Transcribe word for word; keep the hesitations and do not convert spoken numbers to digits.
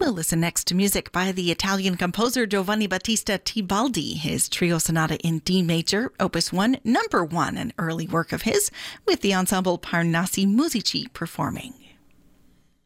We'll listen next to music by the Italian composer Giovanni Battista Tibaldi, his Trio Sonata in D major, Opus one, number one, an early work of his, with the ensemble Parnassi Musici performing.